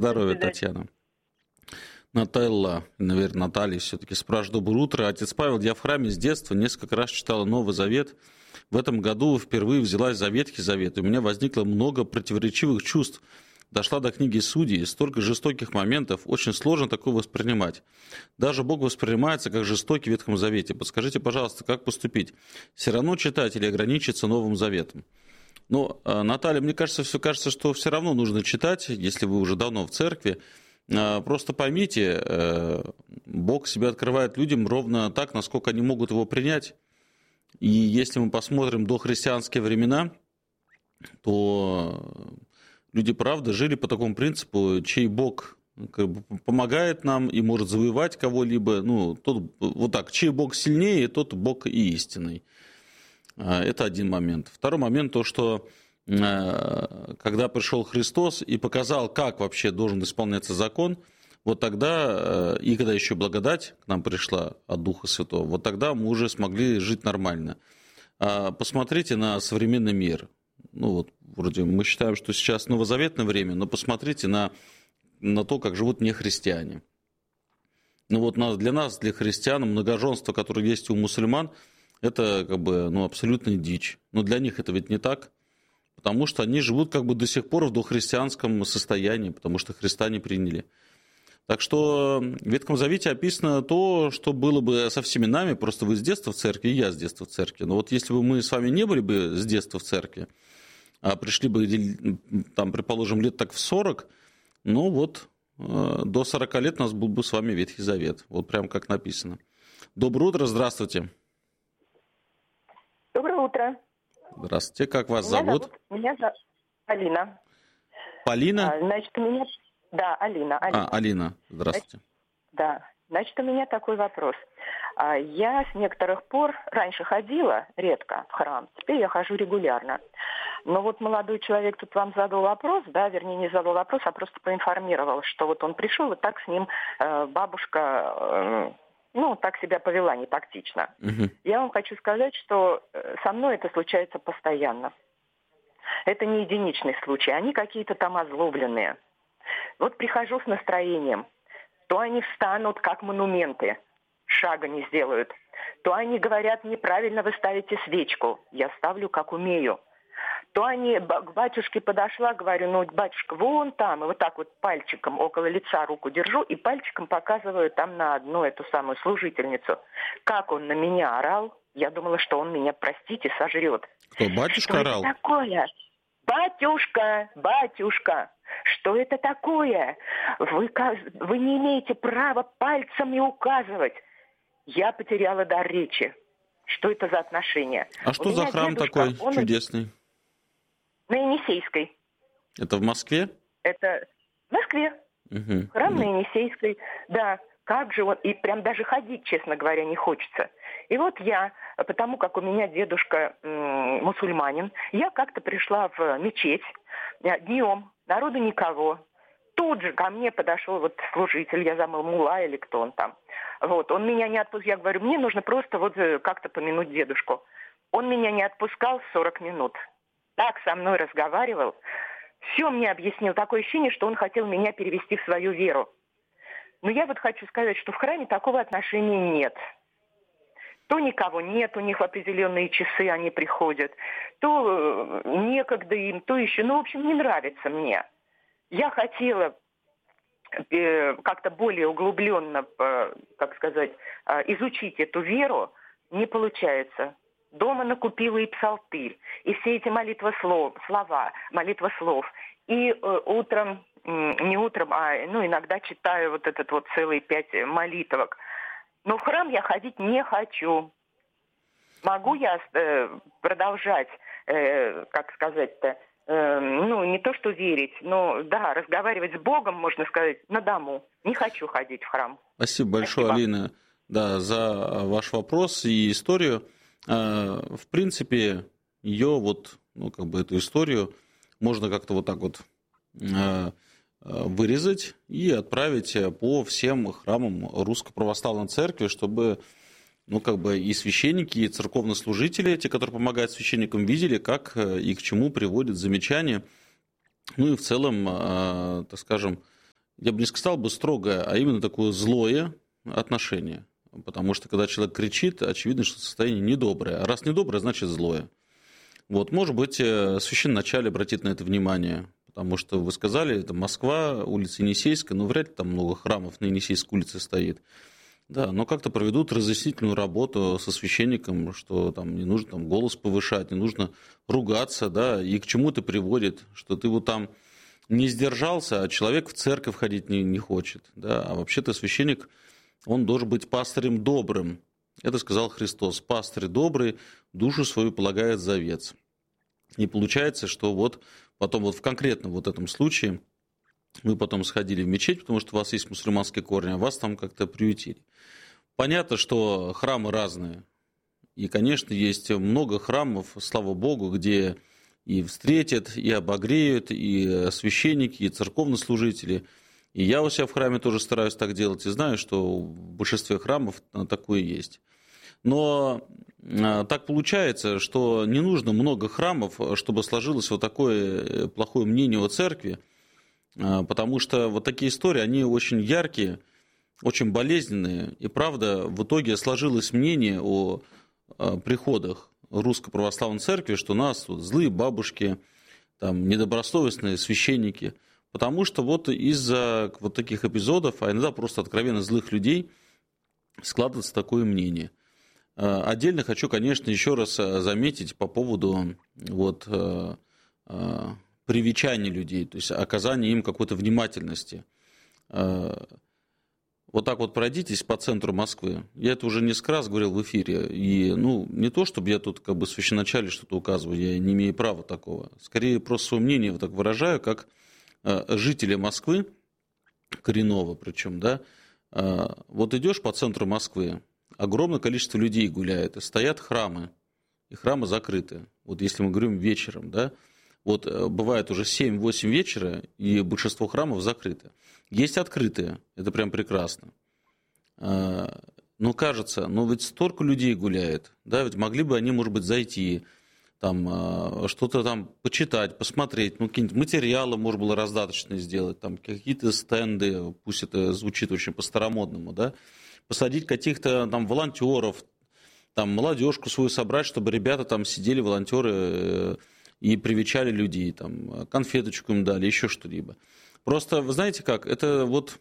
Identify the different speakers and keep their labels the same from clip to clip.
Speaker 1: здоровья, Татьяна. Нателла, наверное, Наталья все-таки спрашивает. Доброе утро. Отец Павел, я в храме с детства несколько раз читала Новый Завет. В этом году впервые взялась за Ветхий Завет. И у меня возникло много противоречивых чувств. Дошла до книги Судей, столько жестоких моментов, очень сложно такое воспринимать. Даже Бог воспринимается как жестокий в Ветхом Завете. Подскажите, пожалуйста, как поступить? Все равно читать или ограничиться Новым Заветом? Ну, Наталья, мне кажется, что все равно нужно читать, если вы уже давно в церкви. Просто поймите, Бог себя открывает людям ровно так, насколько они могут его принять. И если мы посмотрим дохристианские времена, то люди, правда, жили по такому принципу, чей Бог как бы помогает нам и может завоевать кого-либо. Ну, тот, вот так, чей Бог сильнее, тот Бог и истинный. Это один момент. Второй момент, то, что когда пришел Христос и показал, как вообще должен исполняться закон, вот тогда, и когда еще благодать к нам пришла от Духа Святого, вот тогда мы уже смогли жить нормально. Посмотрите на современный мир. Ну вот, вроде мы считаем, что сейчас новозаветное время, но посмотрите на то, как живут нехристиане. Ну вот для нас, для христиан, многоженство, которое есть у мусульман, это как бы, абсолютная дичь. Но для них это ведь не так, потому что они живут как бы до сих пор в дохристианском состоянии, потому что Христа не приняли. Так что в Ветхом Завете описано то, что было бы со всеми нами, просто вы с детства в церкви, и я с детства в церкви. Но вот если бы мы с вами не были бы с детства в церкви, а пришли бы, там, предположим, лет так в 40, ну вот до 40 лет у нас был бы с вами Ветхий Завет. Вот прям как написано. Доброе утро, здравствуйте.
Speaker 2: Доброе утро.
Speaker 1: Здравствуйте, как вас зовут?
Speaker 2: Меня зовут Алина.
Speaker 1: Полина?
Speaker 2: Значит, у меня... Да, Алина.
Speaker 1: Алина, здравствуйте.
Speaker 2: Значит, у меня такой вопрос. Я с некоторых пор раньше ходила редко в храм, теперь я хожу регулярно. Но вот молодой человек тут вам задал вопрос, вернее, не задал вопрос, а просто поинформировал, что вот он пришел, и так с ним бабушка... так себя повела не тактично. Угу. Я вам хочу сказать, что со мной это случается постоянно. Это не единичный случай. Они какие-то там озлобленные. Вот прихожу с настроением. То они встанут, как монументы, шага не сделают. То они говорят, неправильно вы ставите свечку. Я ставлю, как умею. То они к батюшке подошла, говорю, батюшка, вон там, и вот так вот пальчиком около лица руку держу, и пальчиком показываю там на одну эту самую служительницу. Как он на меня орал, я думала, что он меня, простите, сожрет.
Speaker 1: Кто, батюшка орал?
Speaker 2: Что это такое? Батюшка, что это такое? Вы не имеете права пальцами указывать. Я потеряла дар речи. Что это за отношения?
Speaker 1: А что за храм дедушка, такой чудесный?
Speaker 2: На Енисейской.
Speaker 1: Это в Москве?
Speaker 2: Это в Москве.
Speaker 1: Угу.
Speaker 2: Храм на Енисейской. Да, как же он... И прям даже ходить, честно говоря, не хочется. И вот я, потому как у меня дедушка мусульманин, я как-то пришла в мечеть днем, народу никого. Тут же ко мне подошел вот служитель, я забыла, мулла или кто он там. Вот, он меня не отпустил. Я говорю, мне нужно просто вот как-то помянуть дедушку. Он меня не отпускал 40 минут. Так со мной разговаривал. Все мне объяснил. Такое ощущение, что он хотел меня перевести в свою веру. Но я вот хочу сказать, что в храме такого отношения нет. То никого нет, у них в определенные часы они приходят, то некогда им, то еще. В общем, не нравится мне. Я хотела как-то более углубленно, изучить эту веру. Не получается. Дома накупила и псалтырь, и все эти молитва слов. И утром, не утром, иногда читаю вот этот вот целый 5 молитвок. Но в храм я ходить не хочу. Могу я продолжать, не то что верить, но разговаривать с Богом, можно сказать, на дому. Не хочу ходить в храм.
Speaker 1: Спасибо большое, Алина, за ваш вопрос и историю. В принципе, ее эту историю можно как-то вот так вот вырезать и отправить по всем храмам Русской Православной Церкви, чтобы и священники, и церковнослужители, те, которые помогают священникам, видели, как и к чему приводит замечание. Ну и в целом, я бы не сказал бы строгое, а именно такое злое отношение. Потому что когда человек кричит, очевидно, что состояние недоброе. А раз недоброе, значит злое. Вот, может быть, священноначалие обратит на это внимание. Потому что вы сказали, это Москва, улица Енисейская, но вряд ли там много храмов на Енисейской улице стоит. Да, но как-то проведут разъяснительную работу со священником, что там не нужно там голос повышать, не нужно ругаться, да, и к чему это приводит, что ты вот там не сдержался, а человек в церковь ходить не хочет, да, а вообще-то священник, он должен быть пастырем добрым. Это сказал Христос. Пастырь добрый душу свою полагает за овец. И получается, что вот потом вот в конкретном вот этом случае мы потом сходили в мечеть, потому что у вас есть мусульманские корни, а вас там как-то приютили. Понятно, что храмы разные. И, конечно, есть много храмов, слава Богу, где и встретят, и обогреют, и священники, и церковнослужители. И я у себя в храме тоже стараюсь так делать, и знаю, что в большинстве храмов такое есть. Но так получается, что не нужно много храмов, чтобы сложилось вот такое плохое мнение о церкви, потому что вот такие истории, они очень яркие, очень болезненные, и правда, в итоге сложилось мнение о приходах Русской Православной Церкви, что у нас тут злые бабушки, там, недобросовестные священники, потому что вот из-за вот таких эпизодов, а иногда просто откровенно злых людей, складывается такое мнение. Отдельно хочу, конечно, еще раз заметить по поводу вот, привечания людей, то есть оказания им какой-то внимательности. Вот так вот пройдитесь по центру Москвы. Я это уже несколько раз говорил в эфире. И, не то, чтобы я тут как бы священноначале что-то указываю, я не имею права такого. Скорее, просто свое мнение вот так выражаю, как жители Москвы, коренного причем, да, вот идешь по центру Москвы, огромное количество людей гуляет, и стоят храмы, и храмы закрыты. Вот если мы говорим вечером, да, вот бывает уже 7-8 вечера, и большинство храмов закрыты. Есть открытые, это прям прекрасно. Но кажется, ведь столько людей гуляет, да, ведь могли бы они, может быть, зайти, там, что-то там почитать, посмотреть, какие-нибудь материалы можно было раздаточные сделать, там, какие-то стенды, пусть это звучит очень по-старомодному, да, посадить каких-то там волонтеров, там, молодежку свою собрать, чтобы ребята там сидели, волонтеры, и привечали людей, там, конфеточку им дали, еще что-либо. Просто, вы знаете как, это вот,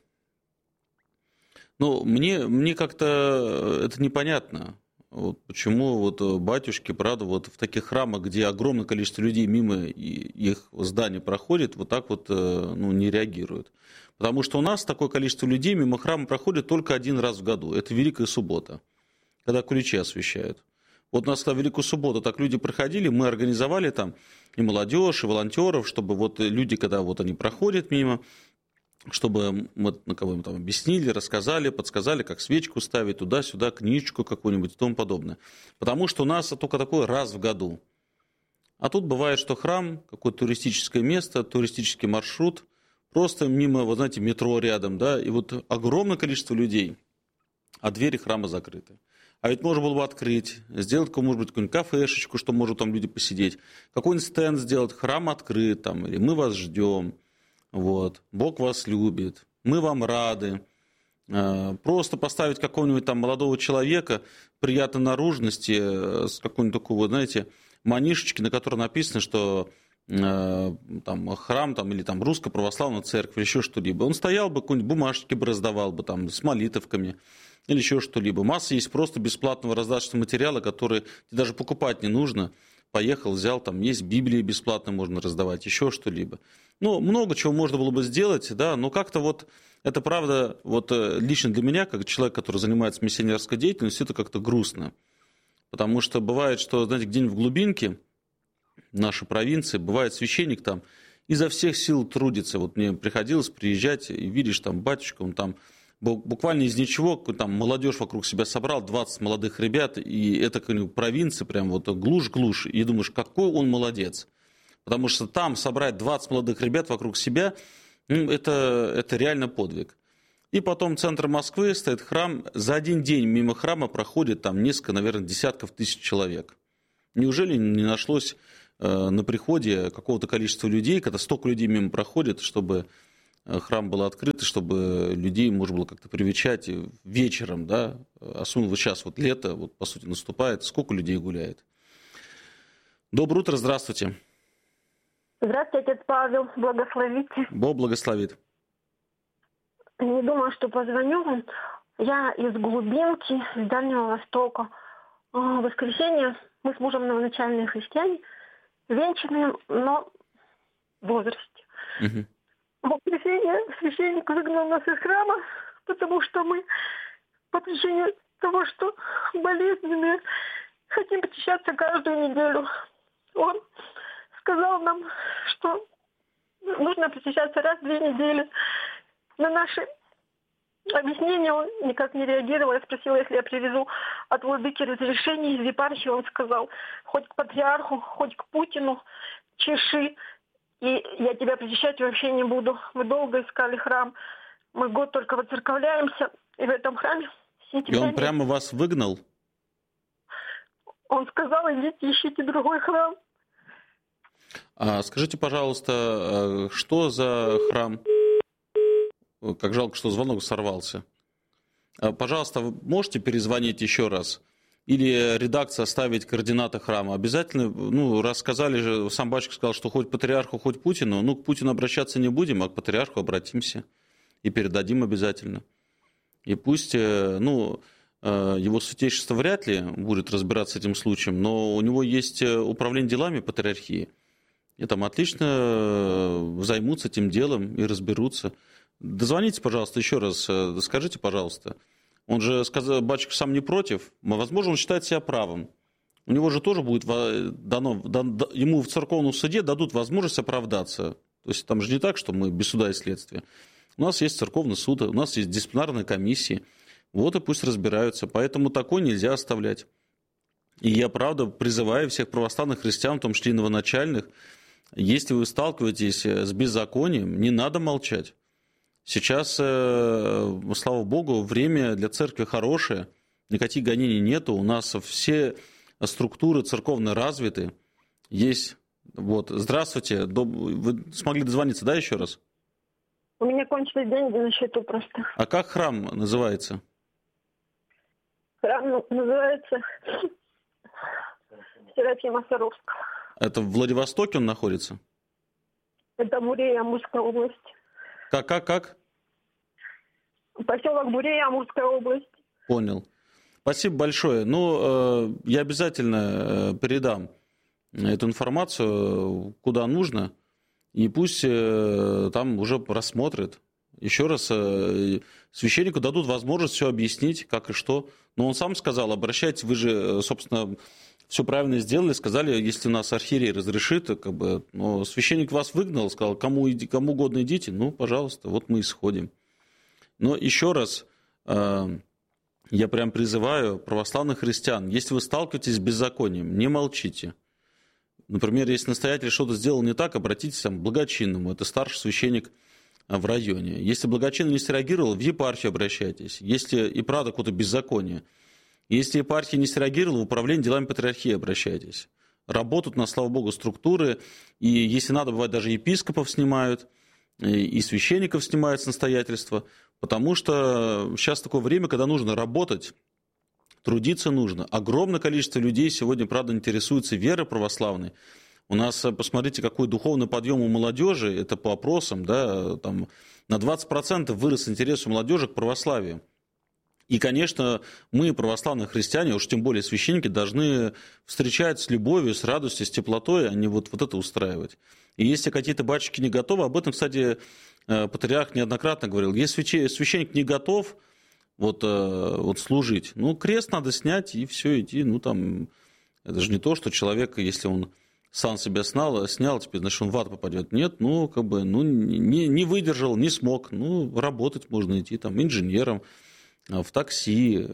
Speaker 1: мне как-то это непонятно. Вот почему вот батюшки, правда, вот в таких храмах, где огромное количество людей мимо их здания проходит, вот так вот не реагируют. Потому что у нас такое количество людей мимо храма проходит только один раз в году. Это Великая Суббота, когда ключи освящают. Вот у нас в Великую Субботу так люди проходили, мы организовали там и молодежь, и волонтеров, чтобы вот люди, когда вот они проходят мимо, чтобы мы кого-нибудь там объяснили, рассказали, подсказали, как свечку ставить туда-сюда, книжечку какую-нибудь и тому подобное. Потому что у нас только такое раз в году. А тут бывает, что храм, какое-то туристическое место, туристический маршрут, просто мимо, вот знаете, метро рядом, да, и вот огромное количество людей, а двери храма закрыты. А ведь можно было бы открыть, сделать, может быть, какую-нибудь кафешечку, что могут там люди посидеть, какой-нибудь стенд сделать, храм открыт, там, или мы вас ждем, вот, Бог вас любит, мы вам рады. Просто поставить какого-нибудь там молодого человека приятной наружности с какой-нибудь такой, вот, знаете, манишечки, на которой написано, что там, храм там, или там, Русская Православная Церковь, или еще что-либо. Он стоял бы, какие-нибудь бумажки бы раздавал бы там, с молитвками, или еще что-либо. Масса есть просто бесплатного раздаточного материала, который даже покупать не нужно. Поехал, взял, там есть Библии бесплатно можно раздавать, еще что-либо. Много чего можно было бы сделать, да, но как-то вот это правда, вот лично для меня, как человек, который занимается миссионерской деятельностью, это как-то грустно. Потому что бывает, что, знаете, где-нибудь в глубинке нашей провинции, бывает священник там изо всех сил трудится. Вот мне приходилось приезжать, и видишь, там батюшка, он там буквально из ничего, там молодежь вокруг себя собрал, 20 молодых ребят, и это провинция, прям вот глушь-глушь, и думаешь, какой он молодец. Потому что там собрать 20 молодых ребят вокруг себя, это реально подвиг. И потом в центре Москвы стоит храм, за один день мимо храма проходит там несколько, наверное, десятков тысяч человек. Неужели не нашлось на приходе какого-то количества людей, когда столько людей мимо проходит, чтобы храм был открыт, и чтобы людей можно было как-то привечать вечером, да, особенно вот сейчас вот лето, вот по сути наступает, сколько людей гуляет. Доброе утро, здравствуйте.
Speaker 3: Здравствуйте, отец Павел, благословите.
Speaker 1: Бог благословит.
Speaker 3: Не думаю, что позвоню вам. Я из глубинки, из Дальнего Востока. В воскресенье мы с мужем новоначальные христиане, венчанные, но в возрасте.
Speaker 1: Угу.
Speaker 3: В воскресенье священник выгнал нас из храма, потому что мы по причине того, что болезненные, хотим причащаться каждую неделю. Он сказал нам, что нужно причащаться раз в 2 недели. На наши объяснения он никак не реагировал. Я спросила, если я привезу от владыки разрешение из епархии. Он сказал, хоть к патриарху, хоть к Путину, чеши, и я тебя причащать вообще не буду. Мы долго искали храм. Мы год только воцерковляемся, и в этом храме
Speaker 1: И он прямо вас выгнал?
Speaker 3: Он сказал, идите, ищите другой храм.
Speaker 1: Скажите, пожалуйста, что за храм? Как жалко, что звонок сорвался. Пожалуйста, вы можете перезвонить еще раз? Или редакция оставить координаты храма? Обязательно, рассказали же, сам батюшка сказал, что хоть патриарху, хоть Путину. К Путину обращаться не будем, а к патриарху обратимся. И передадим обязательно. И пусть, его святейшество вряд ли будет разбираться с этим случаем, но у него есть управление делами патриархии. И там отлично займутся этим делом и разберутся. Дозвоните, пожалуйста, еще раз, скажите, пожалуйста. Он же сказал, батюшка сам не против, возможно, он считает себя правым. У него же тоже будет ему в церковном суде дадут возможность оправдаться. То есть там же не так, что мы без суда и следствия. У нас есть церковный суд, у нас есть дисциплинарные комиссии. Вот и пусть разбираются. Поэтому такое нельзя оставлять. И я, правда, призываю всех православных христиан, в том числе и новоначальных, если вы сталкиваетесь с беззаконием, не надо молчать. Сейчас, слава Богу, время для церкви хорошее, никаких гонений нету, у нас все структуры церковные развиты. Есть. Вот. Здравствуйте. Вы смогли дозвониться, да, еще раз?
Speaker 3: У меня кончились деньги на счету просто.
Speaker 1: А как храм называется?
Speaker 3: Храм называется Серафима Саровского.
Speaker 1: Это в Владивостоке он находится?
Speaker 3: Это Бурея, Амурская область.
Speaker 1: Как?
Speaker 3: Поселок Бурея, Амурская область.
Speaker 1: Понял. Спасибо большое. Я обязательно передам эту информацию куда нужно, и пусть там уже рассмотрят. Еще раз, священнику дадут возможность все объяснить, как и что. Но он сам сказал, обращайтесь, вы же, собственно, все правильно сделали, сказали, если у нас архиерей разрешит, но священник вас выгнал, сказал, кому угодно идите, пожалуйста, вот мы и сходим. Но еще раз, я прям призываю православных христиан, если вы сталкиваетесь с беззаконием, не молчите. Например, если настоятель что-то сделал не так, обратитесь к благочинному, это старший священник в районе. Если благочинный не среагировал, в епархию обращайтесь. Если и правда какое-то беззаконие, если епархия не среагировала, в управление делами патриархии обращайтесь. Работают у нас, слава Богу, структуры, и если надо, бывает, даже епископов снимают, и священников снимают с настоятельства, потому что сейчас такое время, когда нужно работать, трудиться нужно. Огромное количество людей сегодня, правда, интересуется верой православной. У нас, посмотрите, какой духовный подъем у молодежи, это по опросам, да, там на 20% вырос интерес у молодежи к православию. И, конечно, мы, православные христиане, уж тем более священники, должны встречать с любовью, с радостью, с теплотой, а не вот это устраивать. И если какие-то батюшки не готовы, об этом, кстати, патриарх неоднократно говорил, если священник не готов служить, крест надо снять и все, идти. Это же не то, что человек, если он сам себя снял, теперь, значит, он в ад попадет. Нет, не выдержал, не смог. Работать можно идти, инженером, в такси,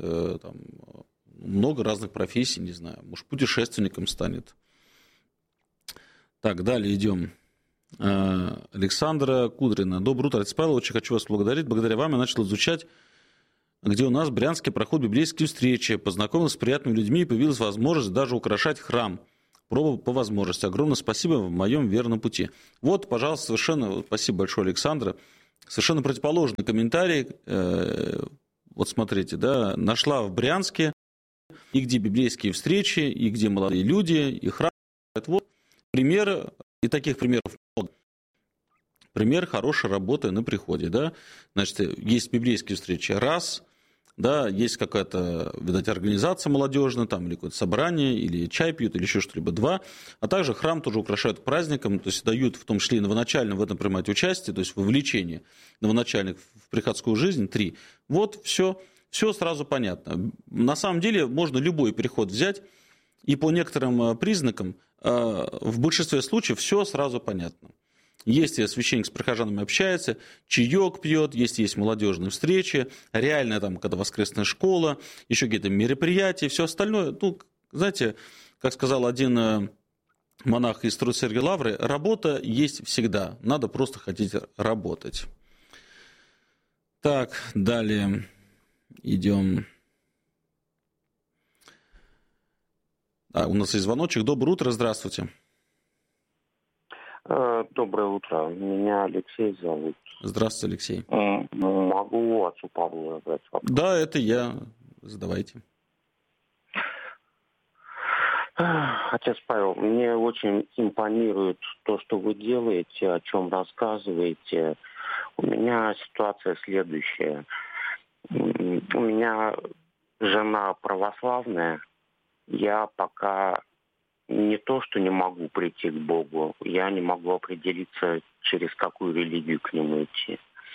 Speaker 1: много разных профессий, не знаю, может, путешественником станет. Так, далее идем. Александра Кудрина. Доброе утро, отец Павел, очень хочу вас благодарить. Благодаря вам я начал изучать, где у нас в Брянске проходят библейские встречи, познакомился с приятными людьми и появилась возможность даже украшать храм. Пробовал по возможности. Огромное спасибо в моем верном пути. Вот, пожалуйста, совершенно спасибо большое, Александра. Совершенно противоположный комментарий. Вот смотрите, да, нашла в Брянске, и где библейские встречи, и где молодые люди, и храм. Вот пример, и таких примеров много. Пример хорошей работы на приходе, да. Значит, есть библейские встречи, раз, да, есть какая-то, видать, организация молодежная, там, или какое-то собрание, или чай пьют, или еще что-либо, два, а также храм тоже украшают к праздникам, то есть дают в том числе и новоначальным в этом принимать участие, то есть вовлечение новоначальных в приходскую жизнь, 3. Вот все сразу понятно. На самом деле можно любой переход взять, и по некоторым признакам в большинстве случаев все сразу понятно. Если священник с прихожанами общается, чаек пьет, если есть молодежные встречи, реально там, когда воскресная школа, еще какие-то мероприятия, все остальное. Ну, знаете, как сказал один монах из Труд-Сергия Лавры, работа есть всегда, надо просто хотеть работать. Так, далее идем. У нас есть звоночек. Доброе утро, здравствуйте.
Speaker 4: Доброе утро. Меня Алексей зовут.
Speaker 1: Здравствуйте, Алексей.
Speaker 4: Могу отцу Павлу задать вопрос?
Speaker 1: Да, это я. Задавайте.
Speaker 4: Отец Павел, мне очень импонирует то, что вы делаете, о чем рассказываете. У меня ситуация следующая. У меня жена православная. Я пока не то, что не могу прийти к Богу, я не могу определиться, через какую религию к нему идти.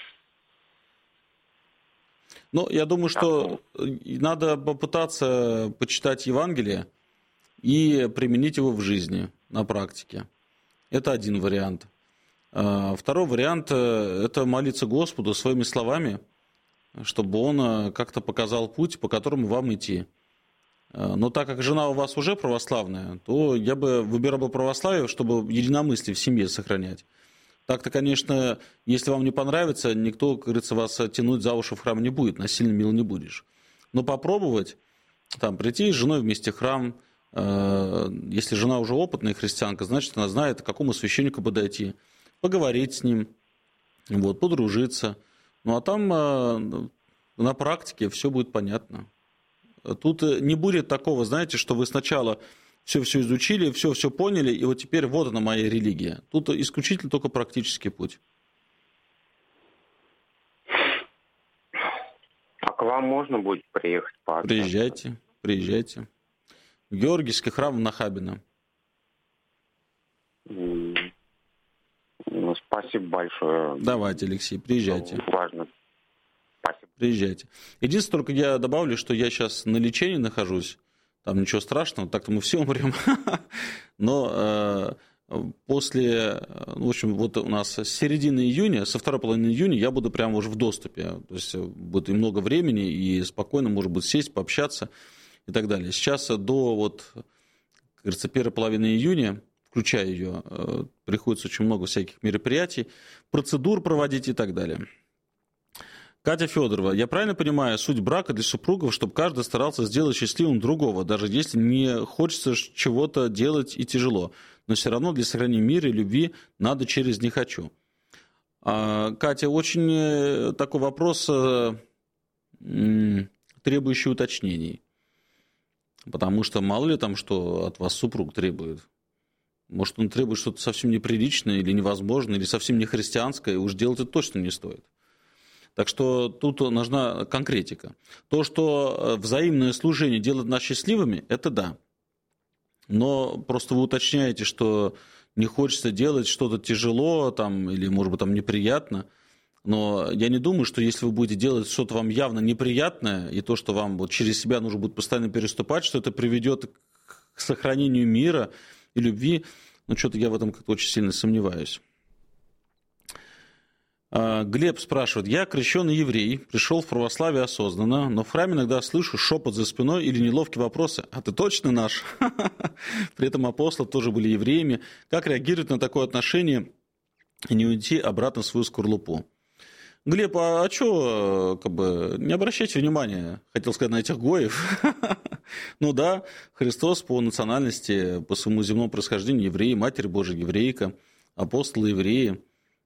Speaker 1: Ну, я думаю, что надо попытаться почитать Евангелие и применить его в жизни, на практике. Это один вариант. Второй вариант – это молиться Господу своими словами, чтобы Он как-то показал путь, по которому вам идти. Но так как жена у вас уже православная, то я бы выбирал бы православие, чтобы единомыслие в семье сохранять. Так-то, конечно, если вам не понравится, никто, как говорится, вас тянуть за уши в храм не будет, насильно мил не будешь. Но попробовать, там, прийти с женой вместе в храм, если жена уже опытная христианка, значит, она знает, к какому священнику подойти, поговорить с ним, вот, подружиться. Ну, а там на практике все будет понятно. Тут не будет такого, знаете, что вы сначала все изучили, все поняли, и вот теперь вот она моя религия. Тут исключительно только практический путь.
Speaker 4: А к вам можно будет приехать пообщаться?
Speaker 1: Приезжайте. Георгиевский храм в Нахабино.
Speaker 4: Спасибо большое.
Speaker 1: Давайте, Алексей, приезжайте.
Speaker 4: Важно. Спасибо.
Speaker 1: Приезжайте. Единственное, только я добавлю, что я сейчас на лечении нахожусь. Там ничего страшного, так-то мы все умрем. Но после, в общем, вот у нас с середины июня, со второй половины июня я буду прямо уже в доступе. То есть будет и много времени, и спокойно, может быть, сесть, пообщаться и так далее. Сейчас до, вот, как говорится, первой половины июня, включая ее, приходится очень много всяких мероприятий, процедур проводить и так далее. Катя Федорова, я правильно понимаю, суть брака для супругов, чтобы каждый старался сделать счастливым другого, даже если не хочется чего-то делать и тяжело, но все равно для сохранения мира и любви надо через «не хочу». Катя, очень такой вопрос, требующий уточнений, потому что мало ли там, что от вас супруг требует. Может, он требует что-то совсем неприличное или невозможное, или совсем не христианское, и уж делать это точно не стоит. Так что тут нужна конкретика. То, что взаимное служение делает нас счастливыми, это да. Но просто вы уточняете, что не хочется делать что-то тяжело там, или, может быть, там неприятно. Но я не думаю, что если вы будете делать что-то вам явно неприятное, и то, что вам вот через себя нужно будет постоянно переступать, что это приведет к сохранению мира и любви. Но что-то я в этом как-то очень сильно сомневаюсь. Глеб спрашивает, я крещеный еврей, пришел в православие осознанно, но в храме иногда слышу шепот за спиной или неловкие вопросы. А ты точно наш? При этом апостолы тоже были евреями. Как реагировать на такое отношение и не уйти обратно в свою скорлупу? Глеб, а что, как бы, не обращайте внимания, хотел сказать, на этих гоев. Ну да, Христос по национальности, по своему земному происхождению еврей, Матерь Божия еврейка, апостолы евреи.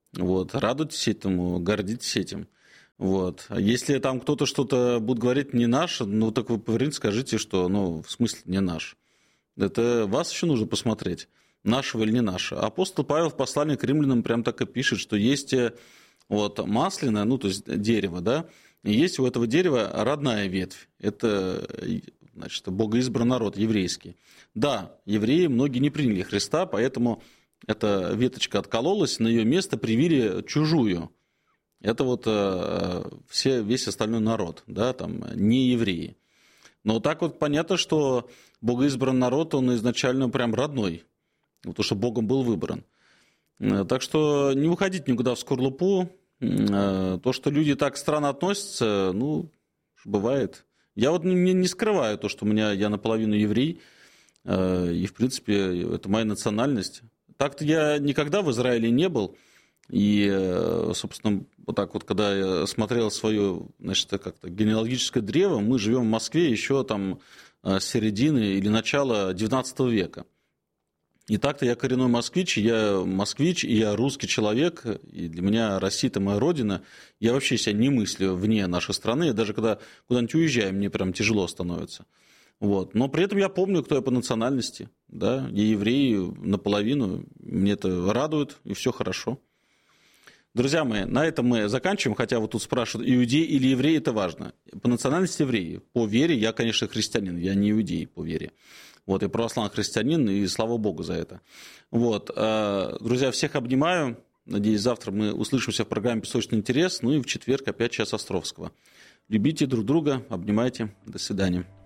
Speaker 1: Вот. Радуйтесь этому, гордитесь этим. Вот. А если там кто-то что-то будет говорить не наш, ну так вы, поверните, скажите, что, ну, в смысле не наш. Это вас еще нужно посмотреть, нашего или не нашего. Апостол Павел в послании к римлянам прям так и пишет, что есть вот масляное, ну, то есть дерево, да, и есть у этого дерева родная ветвь. Это, значит, богоизбранный народ, еврейский. Да, евреи многие не приняли Христа, поэтому эта веточка откололась, на ее место привили чужую. Это вот весь остальной народ, да, там, не евреи. Но так вот понятно, что богоизбранный народ, он изначально прям родной, потому что Богом был выбран. Так что не уходите никуда в скорлупу. То, что люди так странно относятся, ну, бывает. Я вот не скрываю то, что я наполовину еврей, и, в принципе, это моя национальность. Так-то я никогда в Израиле не был, и, собственно, вот так вот, когда я смотрел свое, значит, как-то генеалогическое древо, мы живем в Москве еще там с середины или начала XIX века. И так-то я коренной москвич, и я русский человек, и для меня Россия – это моя родина. Я вообще себя не мыслю вне нашей страны, даже когда куда-нибудь уезжаю, мне прям тяжело становится. Вот. Но при этом я помню, кто я по национальности. Да? Я еврей наполовину, мне это радует, и все хорошо. Друзья мои, на этом мы заканчиваем, хотя вот тут спрашивают, иудей или еврей – это важно. По национальности еврей, по вере я, конечно, христианин, я не иудей по вере. Вот, я православный христианин, и слава Богу за это. Вот, друзья, всех обнимаю. Надеюсь, завтра мы услышимся в программе «Песочный интерес». Ну и в четверг опять час Островского. Любите друг друга, обнимайте. До свидания.